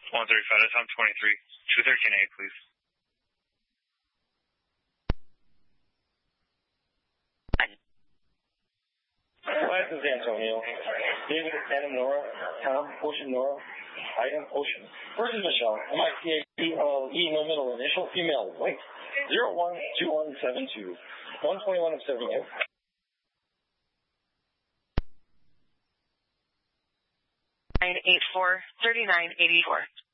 135, that's on 23. 213A, please. This is Antonio. David, Adam, Nora, Tom, Ocean, Nora, Item, Ocean. First is Michelle. MICAELE, no middle initial, female, white. 012172. 121 of 72. 984 3984.